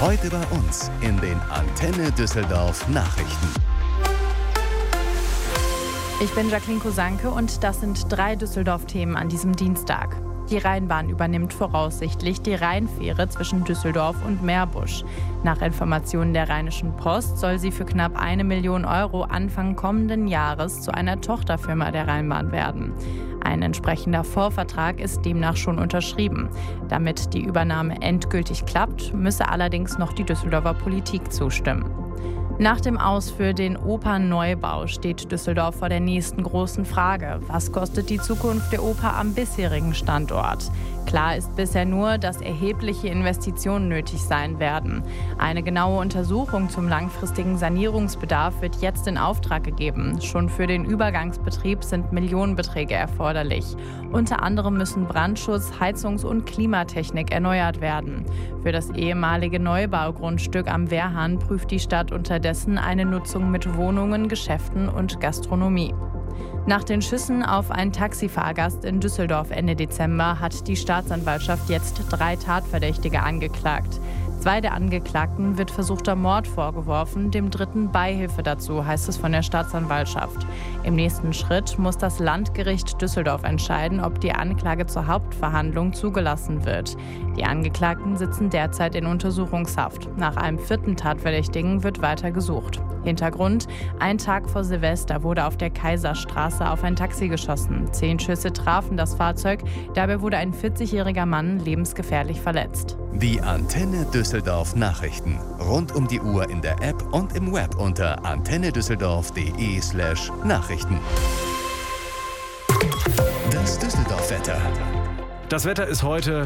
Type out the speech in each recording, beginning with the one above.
Heute bei uns in den Antenne Düsseldorf Nachrichten. Ich bin Jacqueline Kosanke und das sind 3 Düsseldorf-Themen an diesem Dienstag. Die Rheinbahn übernimmt voraussichtlich die Rheinfähre zwischen Düsseldorf und Meerbusch. Nach Informationen der Rheinischen Post soll sie für knapp 1 Million Euro Anfang kommenden Jahres zu einer Tochterfirma der Rheinbahn werden. Ein entsprechender Vorvertrag ist demnach schon unterschrieben. Damit die Übernahme endgültig klappt, müsse allerdings noch die Düsseldorfer Politik zustimmen. Nach dem Aus für den Opernneubau steht Düsseldorf vor der nächsten großen Frage. Was kostet die Zukunft der Oper am bisherigen Standort? Klar ist bisher nur, dass erhebliche Investitionen nötig sein werden. Eine genaue Untersuchung zum langfristigen Sanierungsbedarf wird jetzt in Auftrag gegeben. Schon für den Übergangsbetrieb sind Millionenbeträge erforderlich. Unter anderem müssen Brandschutz, Heizungs- und Klimatechnik erneuert werden. Für das ehemalige Neubaugrundstück am Wehrhahn prüft die Stadt unterdessen eine Nutzung mit Wohnungen, Geschäften und Gastronomie. Nach den Schüssen auf einen Taxifahrgast in Düsseldorf Ende Dezember hat die Staatsanwaltschaft jetzt 3 Tatverdächtige angeklagt. 2 der Angeklagten wird versuchter Mord vorgeworfen, dem 3. Beihilfe dazu, heißt es von der Staatsanwaltschaft. Im nächsten Schritt muss das Landgericht Düsseldorf entscheiden, ob die Anklage zur Hauptverhandlung zugelassen wird. Die Angeklagten sitzen derzeit in Untersuchungshaft. Nach einem 4. Tatverdächtigen wird weiter gesucht. Hintergrund: Ein Tag vor Silvester wurde auf der Kaiserstraße auf ein Taxi geschossen. 10 Schüsse trafen das Fahrzeug. Dabei wurde ein 40-jähriger Mann lebensgefährlich verletzt. Die Antenne Düsseldorf Nachrichten. Rund um die Uhr in der App und im Web unter antennedüsseldorf.de/Nachrichten. Das Düsseldorf-Wetter. Das Wetter ist heute,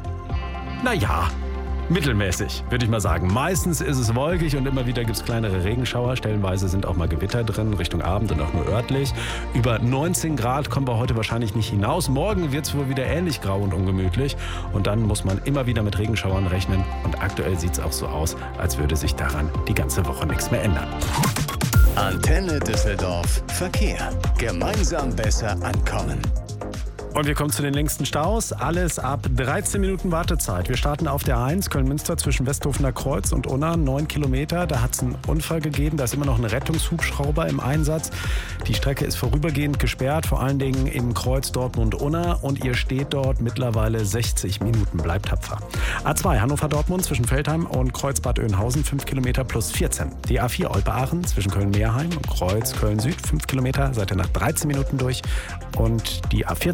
mittelmäßig, würde ich mal sagen. Meistens ist es wolkig und immer wieder gibt es kleinere Regenschauer. Stellenweise sind auch mal Gewitter drin, Richtung Abend und auch nur örtlich. Über 19 Grad kommen wir heute wahrscheinlich nicht hinaus. Morgen wird es wohl wieder ähnlich grau und ungemütlich. Und dann muss man immer wieder mit Regenschauern rechnen. Und aktuell sieht es auch so aus, als würde sich daran die ganze Woche nichts mehr ändern. Antenne Düsseldorf Verkehr. Gemeinsam besser ankommen. Und wir kommen zu den längsten Staus. Alles ab 13 Minuten Wartezeit. Wir starten auf der 1 Köln-Münster zwischen Westhofener Kreuz und Unna, 9 Kilometer. Da hat es einen Unfall gegeben. Da ist immer noch ein Rettungshubschrauber im Einsatz. Die Strecke ist vorübergehend gesperrt, vor allen Dingen im Kreuz Dortmund-Unna. Und ihr steht dort mittlerweile 60 Minuten. Bleibt tapfer. A2 Hannover-Dortmund zwischen Feldheim und Kreuz-Bad Oeynhausen, 5 Kilometer plus 14. Die A4 Olpe-Aachen zwischen Köln-Meerheim und Kreuz Köln-Süd, 5 Kilometer. Seid ihr nach 13 Minuten durch. Und die A4